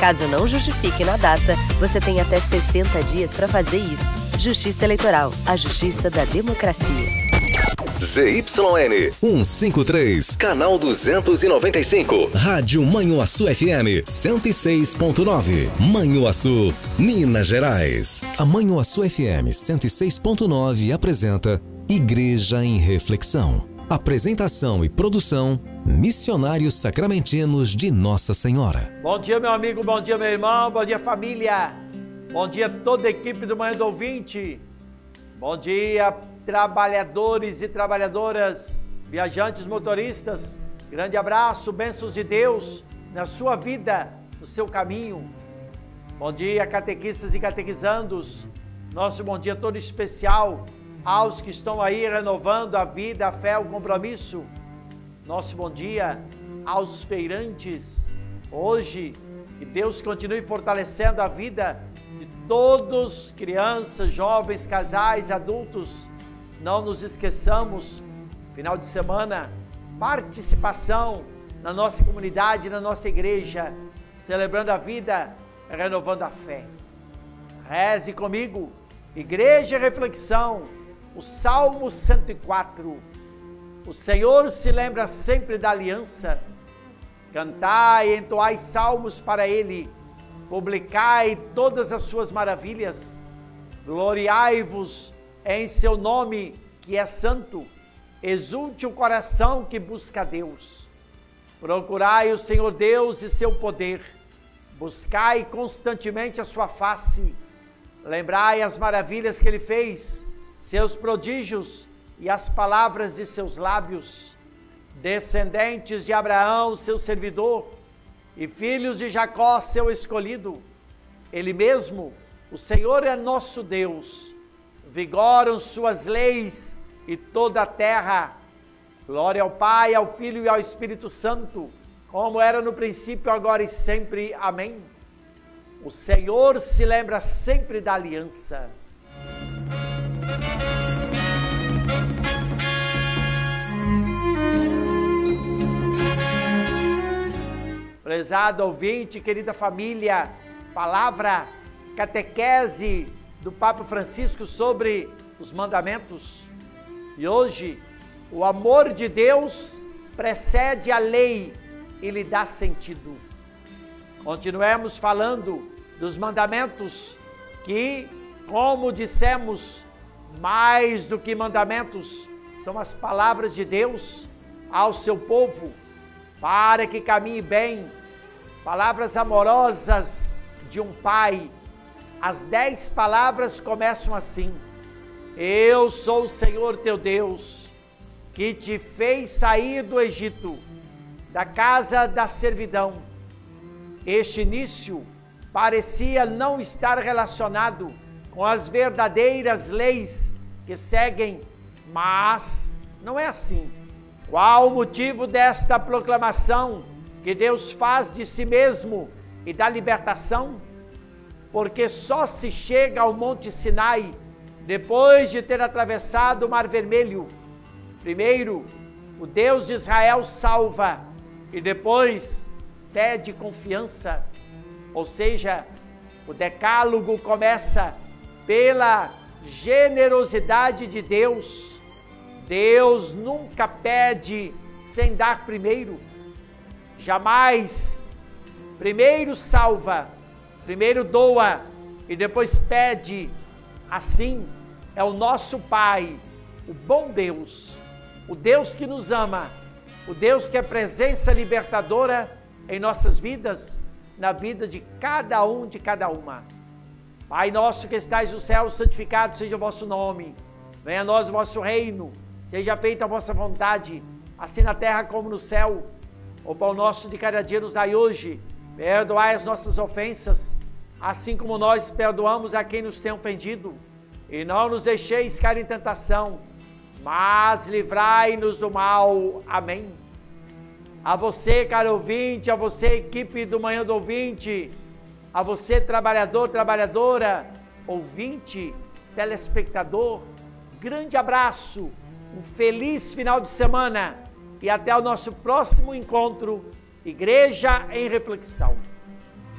Caso não justifique na data, você tem até 60 dias para fazer isso. Justiça Eleitoral, a justiça da democracia. ZYN 153, canal 295, Rádio Manhuaçu FM 106.9, Manhuaçu, Minas Gerais. A Manhuaçu FM 106.9 apresenta Igreja em Reflexão. Apresentação e produção, Missionários Sacramentinos de Nossa Senhora. Bom dia, meu amigo, bom dia, meu irmão, bom dia, família. Bom dia, toda a equipe do Manhã do Ouvinte. Bom dia, trabalhadores e trabalhadoras, viajantes, motoristas. Grande abraço, bênçãos de Deus na sua vida, no seu caminho. Bom dia, catequistas e catequizandos. Nosso bom dia todo especial aos que estão aí renovando a vida, a fé, o compromisso. Nosso bom dia aos feirantes. Hoje, que Deus continue fortalecendo a vida de todos, crianças, jovens, casais, adultos. Não nos esqueçamos, final de semana, participação na nossa comunidade, na nossa igreja, celebrando a vida, renovando a fé. Reze comigo, Igreja Reflexão, o Salmo 104. O Senhor se lembra sempre da aliança. Cantai e entoai salmos para Ele, publicai todas as suas maravilhas, gloriai-vos em seu nome que é santo, exulte o coração que busca a Deus. Procurai o Senhor Deus e seu poder, buscai constantemente a sua face, lembrai as maravilhas que Ele fez, seus prodígios e as palavras de seus lábios. Descendentes de Abraão, seu servidor, e filhos de Jacó, seu escolhido, Ele mesmo, o Senhor é nosso Deus, vigoram suas leis e toda a terra. Glória ao Pai, ao Filho e ao Espírito Santo, como era no princípio, agora e sempre. Amém. O Senhor se lembra sempre da aliança. Prezado ouvinte, querida família, palavra, catequese do Papa Francisco sobre os mandamentos. E hoje, o amor de Deus precede a lei e lhe dá sentido. Continuemos falando dos mandamentos que, como dissemos, mais do que mandamentos, são as palavras de Deus ao seu povo, para que caminhe bem, palavras amorosas de um pai. As 10 palavras começam assim: Eu sou o Senhor teu Deus, que te fez sair do Egito, da casa da servidão. Este início parecia não estar relacionado com as verdadeiras leis que seguem, mas não é assim. Qual o motivo desta proclamação que Deus faz de si mesmo e da libertação? Porque só se chega ao Monte Sinai depois de ter atravessado o Mar Vermelho. Primeiro, o Deus de Israel salva e depois pede confiança. Ou seja, o decálogo começa pela generosidade de Deus. Deus nunca pede sem dar primeiro. Jamais. Primeiro salva, primeiro doa e depois pede. Assim é o nosso Pai, o bom Deus, o Deus que nos ama, o Deus que é presença libertadora em nossas vidas, na vida de cada um, de cada uma. Pai nosso que estais no céu, santificado seja o vosso nome. Venha a nós o vosso reino, seja feita a vossa vontade, assim na terra como no céu. O pão nosso de cada dia nos dai hoje. Perdoai as nossas ofensas, assim como nós perdoamos a quem nos tem ofendido. E não nos deixeis cair em tentação, mas livrai-nos do mal. Amém. A você, caro ouvinte, a você, equipe do Manhã do Ouvinte, a você, trabalhador, trabalhadora, ouvinte, telespectador, grande abraço, um feliz final de semana e até o nosso próximo encontro, Igreja em Reflexão.